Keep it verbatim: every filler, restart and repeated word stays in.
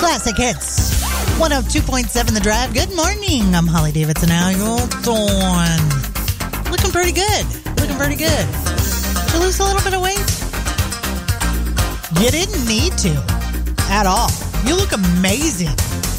Classic Hits. one oh two point seven The Drive. Good morning. I'm Holly Davidson. How you doing? Looking pretty good. Looking pretty good. Did you lose a little bit of weight? You didn't need to. At all. You look amazing.